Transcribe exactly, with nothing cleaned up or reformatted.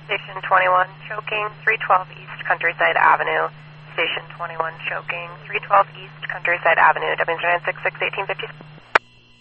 Station twenty-one, choking, three twelve East Countryside Avenue. Station twenty-one, choking, three twelve East Countryside Avenue, W nine six six, eighteen fifty.